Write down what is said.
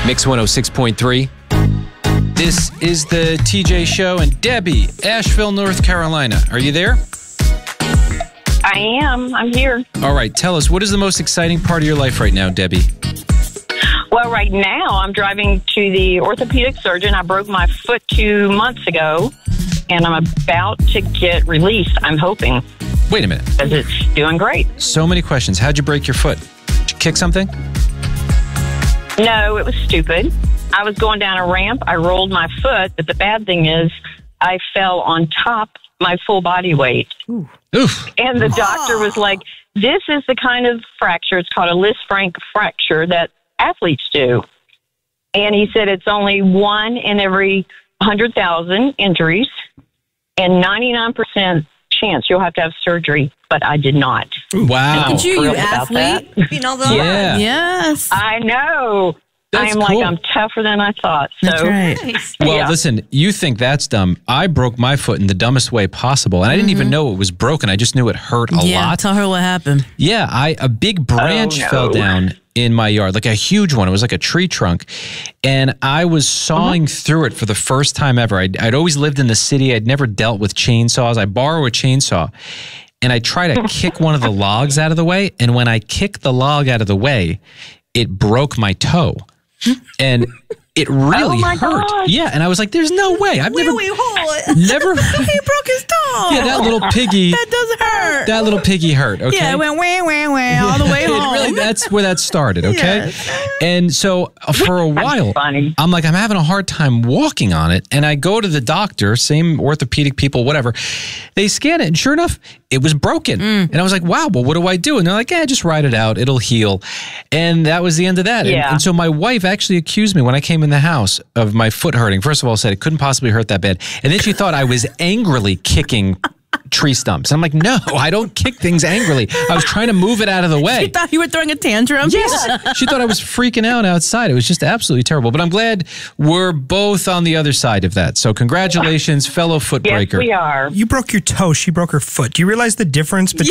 Mix 106.3. This is the TJ Show, and Debbie, Asheville, North Carolina. Are you there? I am. I'm here. All right. Tell us, what is the most exciting part of your life right now, Debbie? Well, right now I'm driving to the orthopedic surgeon. I broke my foot 2 months ago, and I'm about to get released, I'm hoping. Wait a minute. Because it's doing great. So many questions. How'd you break your foot? Did you kick something? No, it was stupid. I was going down a ramp. I rolled my foot, but the bad thing is I fell on top my full body weight. Oof. And the doctor was like, this is the kind of fracture, it's called a Lisfranc fracture, that athletes do. And he said it's only 1 in every 100,000 injuries and 99% chance you'll have to have surgery, but I did not. Wow. Look at you, Thrilled you about athlete. that. You know the Yeah. Yes. I know. That's I'm cool. like, I'm tougher than I thought. So, That's right. Well, yeah. listen, you think that's dumb. I broke my foot in the dumbest way possible, and I didn't even know it was broken. I just knew it hurt a Yeah, lot. tell her what happened. Yeah, a big branch no. fell down in my yard, like a huge one. It was like a tree trunk, and I was sawing through it for the first time ever. I'd always lived in the city. I'd never dealt with chainsaws. I borrow a chainsaw, and I try to kick one of the logs out of the way, and when I kicked the log out of the way, it broke my toe. And it really Oh, my hurt. gosh. Yeah, and I was like, there's no way. I've never He broke his toe. Yeah, that little piggy. That doesn't hurt. That little piggy hurt, okay? Yeah, it went wah, wah, wah all the way home. It really, that's where that started, okay? Yes. And so for a while, funny. I'm like, I'm having a hard time walking on it. And I go to the doctor, same orthopedic people, whatever. They scan it, and sure enough, it was broken. And I was like, wow, well, what do I do? And they're like, just ride it out. It'll heal. And that was the end of that. Yeah. And so my wife actually accused me when I came in the house of my foot hurting. First of all, said it couldn't possibly hurt that bad. And then she thought I was angrily kicking tree stumps. I'm like, no, I don't kick things angrily. I was trying to move it out of the way. You thought you were throwing a tantrum? Yes. She thought I was freaking out outside. It was just absolutely terrible. But I'm glad we're both on the other side of that. So congratulations, fellow foot yes, breaker. we are. You broke your toe. She broke her foot. Do you realize the difference between